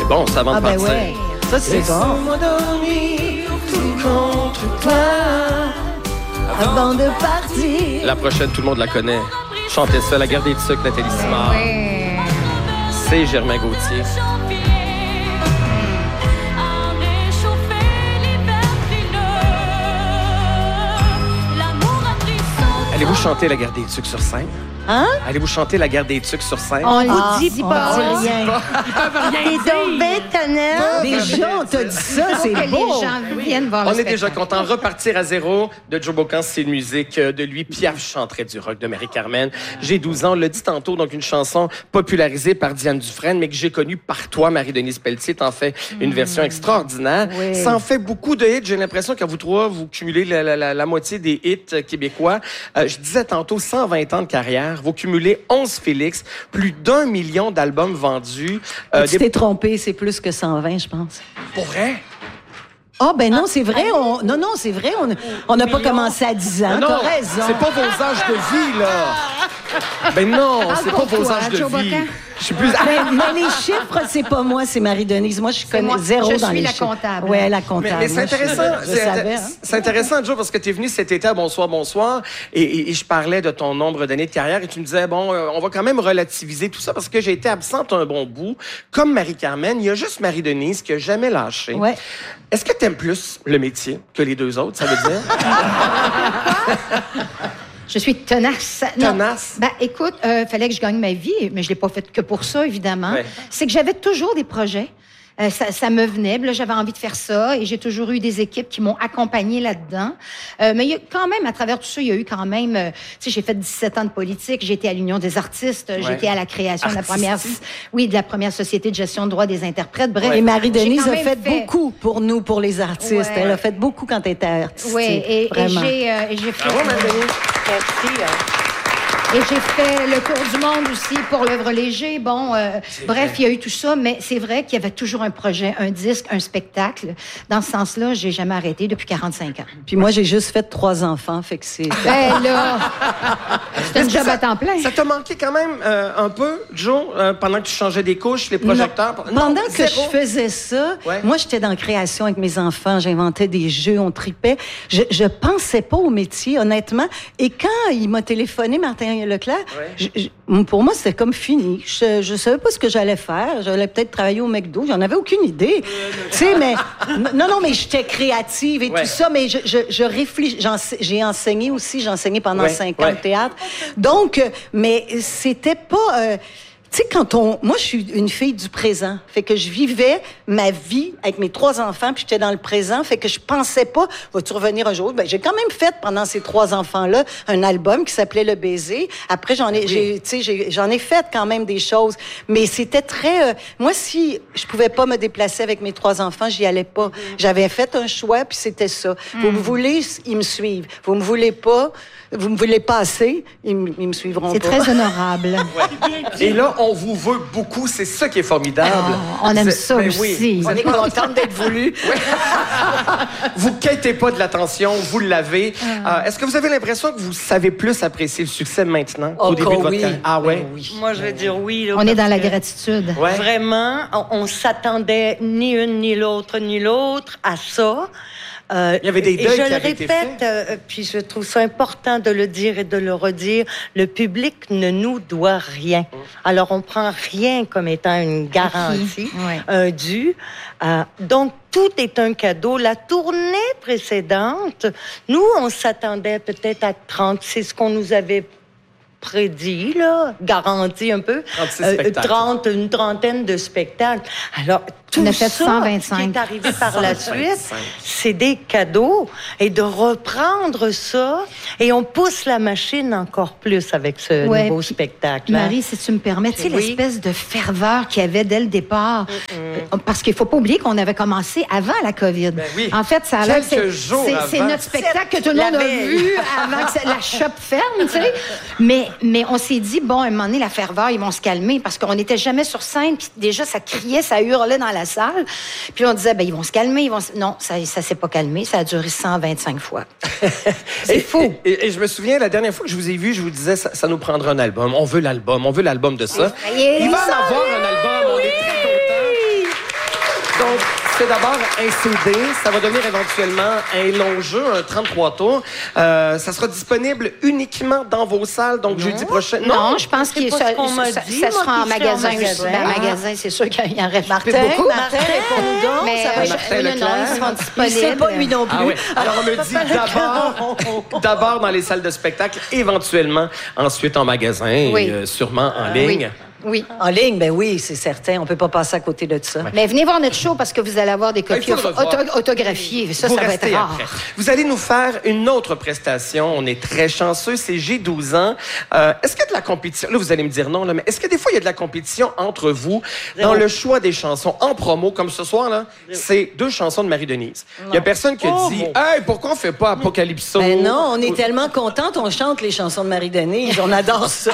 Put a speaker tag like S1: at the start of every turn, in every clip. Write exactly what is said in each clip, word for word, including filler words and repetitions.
S1: bon, ça, avant
S2: ah,
S1: de
S2: ben
S1: partir.
S2: ouais. Ça, c'est bon.
S1: Laisse-moi dormir tout contre toi.
S2: Avant de partir.
S1: La prochaine, tout le monde la connaît. Chantait ça, La guerre des sucres, Nathalie Simard.
S3: Oui.
S1: C'est Germain Gauthier. Allez-vous chanter La guerre des tucs sur scène?
S2: Hein?
S1: Allez-vous chanter La guerre des tucs sur scène?
S3: On le
S2: Ah,
S3: dit
S2: on
S3: pas.
S2: dit rien.
S3: Ils peuvent rien
S2: T'es donc bien tannant. Déjà, on t'a dit ça, c'est
S3: que
S2: beau.
S3: les gens viennent voir le
S1: On est déjà
S3: spectacle.
S1: content. Repartir à zéro de Joe Bocan, c'est une musique de lui. Piaf chanterait du rock de Marie-Carmen. J'ai douze ans, on l'a dit tantôt, donc une chanson popularisée par Diane Dufresne, mais que j'ai connue par toi, Marie-Denise Pelletier. T'en fais une version extraordinaire.
S2: Oui.
S1: Ça en fait beaucoup de hits. J'ai l'impression qu'à vous trois, vous cumulez la, la, la, la moitié des hits québécois. Euh, je disais tantôt, cent vingt ans de carrière. Vous cumulez onze Félix, plus d'un million d'albums vendus. Euh,
S2: Tu
S1: des...
S2: t'es trompé, c'est plus que cent vingt, je pense.
S1: Pour vrai?
S2: Ah, ben non, c'est vrai. On... Non, non, c'est vrai. On n'a pas commencé à dix ans.
S1: Non,
S2: T'as raison.
S1: c'est pas vos âges de vie, là. Ben non, c'est pas
S3: pour
S1: vos
S3: toi,
S1: âges de
S3: Joe
S1: vie.
S3: Bocan.
S1: Je suis plus...
S2: Ben, mais les chiffres, c'est pas moi, c'est Marie-Denise. Moi, je connais
S3: moi.
S2: zéro
S3: Je
S2: dans
S3: suis
S2: les
S3: la
S2: chiffres.
S3: comptable.
S2: Ouais, la
S1: Mais,
S2: comptable.
S1: mais c'est
S2: Moi, je-
S1: intéressant,
S2: Je,
S1: c'est,
S2: savais.
S1: inté-
S2: Hein?
S1: c'est intéressant, Joe, parce que tu es venu cet été à Bonsoir, Bonsoir, et, et, et je parlais de ton nombre d'années de carrière, et tu me disais, bon, euh, on va quand même relativiser tout ça, parce que j'ai été absente un bon bout. Comme Marie-Carmen, il y a juste Marie-Denise qui a jamais lâché.
S2: Ouais.
S1: Est-ce que tu aimes plus le métier que les deux autres, ça veut dire?
S3: Je suis tenace. Non.
S1: Tenace?
S3: Ben, écoute, il fallait que je gagne ma vie, mais je l'ai pas fait que pour ça, évidemment.
S1: Ouais.
S3: C'est que j'avais toujours des projets. Euh, ça, ça me venait, puis là, j'avais envie de faire ça, et j'ai toujours eu des équipes qui m'ont accompagnée là-dedans. Euh, mais il y a quand même, à travers tout ça, il y a eu quand même, euh, tu sais, j'ai fait dix-sept ans de politique, j'ai été à l'Union des artistes,
S1: Ouais.
S3: j'ai été à la création de la
S1: Artistique.
S3: première, oui, de la première société de gestion de droits des interprêtres. Bref,
S2: Et Marie-Denise
S3: j'ai
S2: a
S3: quand
S2: fait,
S3: même
S2: beaucoup pour nous, pour les artistes.
S3: Ouais.
S2: Elle a fait beaucoup quand elle était artiste.
S3: Oui, et, et
S2: Vraiment.
S3: j'ai, euh, et j'ai fait.
S1: Bravo, Marie-Denise.
S2: Merci. hein.
S3: Et j'ai fait le tour du monde aussi pour l'œuvre léger. Bon, euh, bref, il y a eu tout ça, mais c'est vrai qu'il y avait toujours un projet, un disque, un spectacle. Dans ce sens-là, j'ai jamais arrêté depuis quarante-cinq ans.
S2: Puis moi, j'ai juste fait trois enfants, fait que c'est...
S3: Ben là, c'est un
S1: Est-ce que
S3: job
S1: ça-
S3: à temps plein.
S1: Ça t'a manqué quand même euh, un peu, Joe, euh, pendant que tu changeais des couches, les projecteurs?
S2: Non. Pendant
S1: Non,
S2: que
S1: zéro.
S2: je faisais ça,
S1: Ouais.
S2: moi, j'étais dans la création avec mes enfants. J'inventais des jeux, on tripait. Je, je pensais pas au métier, honnêtement. Et quand il m'a téléphoné, Martin Leclerc,
S1: Ouais.
S2: je- je- pour moi, c'était comme fini. Je, je savais pas ce que j'allais faire. J'allais peut-être travailler au McDo. J'en avais aucune idée. Tu sais, mais... Non, non, mais j'étais créative et
S1: Ouais.
S2: tout ça, mais je, je, je réfléchis. j'ense- J'ai enseigné aussi. J'ai enseigné pendant
S1: Ouais,
S2: cinq ans
S1: ouais.
S2: le théâtre. Donc, euh, mais c'était pas... euh, tu sais, quand on... Moi, je suis une fille du présent. Fait que je vivais ma vie avec mes trois enfants, puis j'étais dans le présent. Fait que je pensais pas, vas-tu revenir un jour? Ben, j'ai quand même fait, pendant ces trois enfants-là, un album qui s'appelait Le Baiser. Après, j'en ai, j'ai, tu sais, j'ai- j'en ai fait quand même des choses. Mais c'était très... euh, moi, si je pouvais pas me déplacer avec mes trois enfants, j'y allais pas. J'avais fait un choix, puis c'était ça. Vous me voulez, ils me suivent. Vous me voulez pas, vous me voulez pas assez, ils, me- ils me suivront
S3: C'est
S2: pas.
S3: très honorable.
S1: Et là, on vous veut beaucoup. C'est ça qui est formidable.
S3: Ah, on aime
S1: C'est-
S3: ça
S1: ben
S3: aussi.
S1: oui.
S2: On est contente d'être voulu.
S1: Vous quêtez pas de l'attention, vous l'avez.
S3: Ah.
S1: Euh, Est-ce que vous avez l'impression que vous savez plus apprécier le succès maintenant
S2: Oh,
S1: qu'au début de
S2: que
S1: votre
S2: oui.
S1: carrière? Ah ouais?
S2: Ben oui.
S4: Moi, je veux dire oui. Là,
S3: On est
S4: parce
S3: dans la
S4: que
S3: gratitude.
S1: Ouais.
S4: Vraiment, on, on s'attendait ni une, ni l'autre, ni l'autre à ça. Euh,
S1: Il y avait des
S4: et
S1: deuils
S4: je
S1: qui
S4: le
S1: avaient été
S4: répète, euh, puis je trouve ça important de le dire et de le redire. Le public ne nous doit rien. Alors, on prend rien comme étant une garantie,
S3: Ouais.
S4: un dû. Euh, donc, tout est un cadeau. La tournée précédente, nous, on s'attendait peut-être à trente. C'est ce qu'on nous avait prédit, là, garanti un peu.
S1: trente-six
S4: Euh,
S1: spectacles.
S4: trente, une trentaine de spectacles. Alors, tout
S3: On a fait
S4: ça
S3: cent vingt-cinq.
S4: qui est arrivé par la
S1: cent
S4: suite,
S1: vingt-cinq.
S4: c'est des cadeaux. Et de reprendre ça, et on pousse la machine encore plus avec ce
S3: Ouais,
S4: nouveau
S3: puis,
S4: spectacle. hein.
S3: Marie, si tu me permets, tu sais,
S4: Oui.
S3: l'espèce de ferveur qu'il y avait dès le départ. Euh, Parce qu'il faut pas oublier qu'on avait commencé avant la COVID.
S1: Ben oui.
S3: En fait, ça a l'air...
S1: Quelques
S3: c'est-
S1: jours
S3: c'est-
S1: avant.
S3: C'est notre spectacle que tout le
S4: La
S3: monde a
S4: veille.
S3: vu avant que ça- la shop ferme, tu sais. Mais, mais on s'est dit, bon, à un moment donné, la ferveur, ils vont se calmer parce qu'on n'était jamais sur scène. Puis déjà, ça criait, ça hurlait dans la salle. Puis on disait, ben ils vont se calmer. Ils vont se... Non, ça ça s'est pas calmé. Ça a duré cent vingt-cinq fois. C'est
S1: Et-
S3: fou.
S1: Et, et- et je me souviens, la dernière fois que je vous ai vu, je vous disais, ça, ça nous prendra un album. On veut l'album. On veut l'album de ça.
S3: y est.
S1: Il va en avoir un album. On est très contents. C'est d'abord un C D, ça va devenir éventuellement un long jeu, un trente-trois tours. Euh, ça sera disponible uniquement dans vos salles, donc non. jeudi prochain.
S3: Non, non je pense que ça,
S4: ça,
S3: dit, ça sera en magasin. En magasin, ben,
S2: ah.
S3: magasin c'est sûr qu'il y en reste
S2: Martin,
S3: beaucoup.
S2: Martin, réponds-nous donc.
S3: Mais,
S2: ça va
S3: euh,
S2: Martin
S3: oui,
S2: Leclerc.
S3: non, ils seront disponibles.
S2: Il sait pas lui non plus.
S1: Ah, oui. Alors, on me dit d'abord, d'abord dans les salles de spectacle, éventuellement, ensuite en magasin
S3: oui.
S1: et euh, sûrement en ligne.
S3: Oui. Oui.
S2: En ligne, ben oui, c'est certain. On peut pas passer à côté de ça.
S3: Ouais. Mais venez voir notre show parce que vous allez avoir des copies auto autographiées. Ça,
S1: vous
S3: ça va être rare.
S1: Après. Vous allez nous faire une autre prestation. On est très chanceux. C'est J'ai douze ans. Euh, est-ce qu'il y a de la compétition? Là, vous allez me dire non, là, mais est-ce que des fois, il y a de la compétition entre vous Zéro. Dans le choix des chansons en promo, comme ce soir, là? C'est deux chansons de Marie-Denise. Il y a personne qui a
S2: oh,
S1: dit
S2: bon.
S1: « Hey, pourquoi on fait pas Apocalypso? »
S2: Ben non, on est tellement contentes. On chante les chansons de Marie-Denise. On adore ça.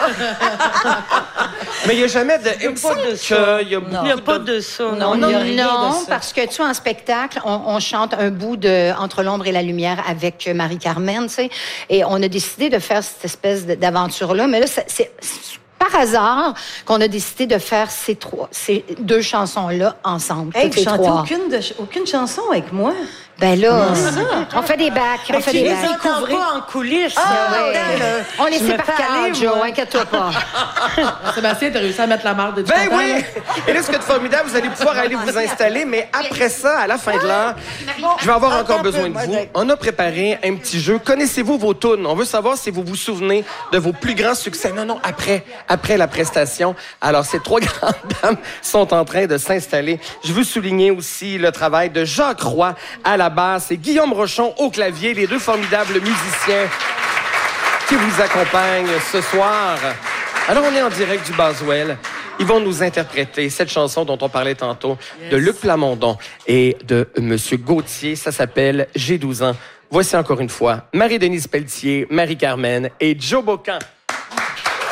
S1: Mais il n'y a jamais de... Il
S4: n'y a pas de ça.
S1: Il n'y a,
S4: a pas de ça.
S3: Non,
S2: non,
S3: non,
S2: il y a
S3: non
S2: de ça.
S3: parce que tu vois, en spectacle, on, on chante un bout de Entre l'ombre et la lumière avec Marie-Carmen, tu sais, et on a décidé de faire cette espèce d'aventure-là. Mais là, c'est par hasard qu'on a décidé de faire ces trois, ces deux chansons-là ensemble.
S2: Hey,
S3: toutes les
S2: vous chantez
S3: trois.
S2: aucune, de, aucune chanson avec moi?
S3: Ben là, on fait des bacs, on fait des
S4: les
S3: bacs.
S4: entends pas en coulisses.
S3: Ah,
S4: là.
S3: ouais.
S4: Euh,
S3: On les
S4: je
S3: sait
S4: me
S3: par
S4: fais
S3: cœur,
S4: aller,
S3: Joe,
S4: moi.
S3: inquiète-toi pas.
S5: Sébastien, t'as réussi à mettre la marde du
S1: Ben
S5: content,
S1: oui!
S5: là?
S1: Et là, ce qui est formidable, vous allez pouvoir aller vous installer, mais après ça, à la fin de l'heure, je vais avoir encore besoin de vous. On a préparé un petit jeu. Connaissez-vous vos tunes? On veut savoir si vous vous souvenez de vos plus grands succès. Non, non, après, après la prestation. Alors, ces trois grandes dames sont en train de s'installer. Je veux souligner aussi le travail de Jacques Roy à la basse et Guillaume Rochon au clavier, les deux formidables musiciens qui vous accompagnent ce soir. Alors, on est en direct du Boswell. Ils vont nous interpréter cette chanson dont on parlait tantôt, yes. de Luc Plamondon et de Monsieur Gauthier. Ça s'appelle « J'ai douze ans ». Voici encore une fois Marie-Denise Pelletier, Marie-Carmen et Joe Bocan.